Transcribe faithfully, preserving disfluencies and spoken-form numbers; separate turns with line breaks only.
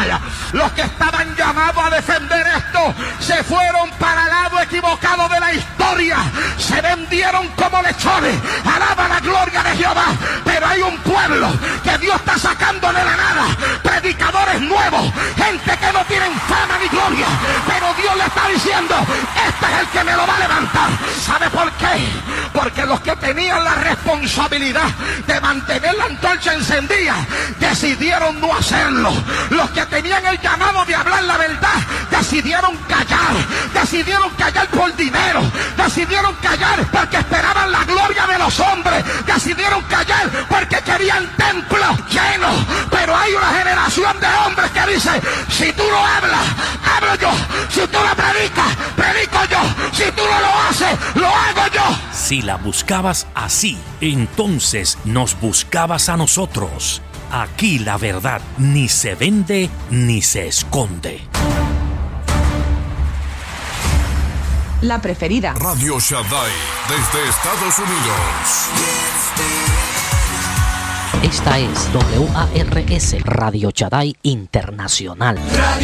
Los que estaban llamados a defender esto se fueron para el lado equivocado de la historia, se vendieron como lechones. Alaba la gloria de Jehová. Pero hay un pueblo que Dios está sacando de la nada, predicadores nuevos, gente que no tienen fama ni gloria, pero Dios le está diciendo: este es el que me lo va a levantar. ¿Sabe por qué? Porque los que tenían la responsabilidad de mantener la antorcha encendida decidieron no hacerlo. Los que tenían el llamado de hablar la verdad decidieron callar, decidieron callar por dinero, decidieron callar porque esperaban la gloria de los hombres, decidieron callar porque querían templos llenos. Pero hay una generación de hombres que dice: si tú no hablas, hablo yo; si tú no predicas, predico yo; si tú no lo haces, lo hago yo.
Si la buscabas así, entonces nos buscabas a nosotros. Aquí la verdad ni se vende ni se esconde.
La preferida.
Radio Shaddai, desde Estados Unidos.
Esta es W A R S, Radio Shaddai Internacional.
Radio